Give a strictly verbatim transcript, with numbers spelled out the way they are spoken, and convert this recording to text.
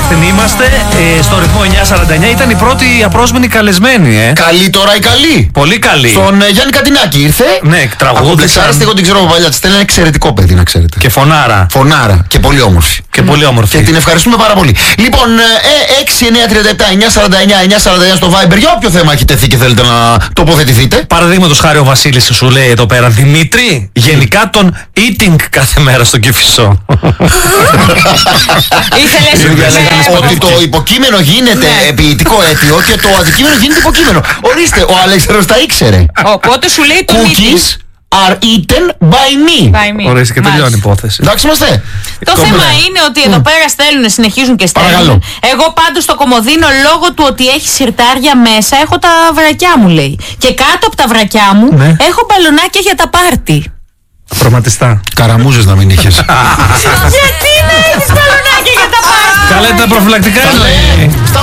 υπεύθυνοι είμαστε. Ε, στο ρυθμό εννιά σαράντα εννιά ήταν η πρώτη απρόσμενη καλεσμένη. Ε. Καλή τώρα η καλή. Πολύ καλή. Στον ε, Γιάννη Κατινάκη ήρθε. Ναι, τραγουδίστηκε. Εγώ την ξέρω από παλιά. Της είναι ένα εξαιρετικό παιδί, να ξέρετε. Και φωνάρα. Φωνάρα. Και πολύ όμορφη. Και πολύ όμορφη. Και την ευχαριστούμε πάρα πολύ. Λοιπόν, ε, έξι εννιά τριάντα επτά εννιά σαράντα εννιά εννιά σαράντα εννιά στο Viber. Για όποιο θέμα έχει τεθεί και θέλετε να τοποθετηθείτε. Παραδείγματος χάρη ο Βασίλης σου λέει εδώ πέρα, Δημήτρη, γενικά τον eating κάθε μέρα στο Κηφισό. Ήθελες ότι το υποκείμενο γίνεται ποιητικό αίτιο και το αντικείμενο γίνεται υποκείμενο. Ορίστε, ο Αλέξανδρος τα ήξερε. Οπότε σου λέει το Cookies are eaten by me. Ορίστε και τελειώνει η υπόθεση. Εντάξει είμαστε. Το θέμα είναι ότι εδώ πέρα στέλνουν, συνεχίζουν και στέλνουν. Παρακαλώ. Εγώ πάντως στο κομμωδίνο, λόγω του ότι έχει σιρτάρια μέσα, έχω τα βρακιά μου, λέει. Και κάτω από τα βρακιά μου ναι. έχω μπαλονάκια για τα πάρτι. Πραγματιστά. Καραμούζες να μην είχες. Γιατί να έχεις μπαλονάκια για τα πάρτι? Καλά, τα προφυλακτικά είναι. Στα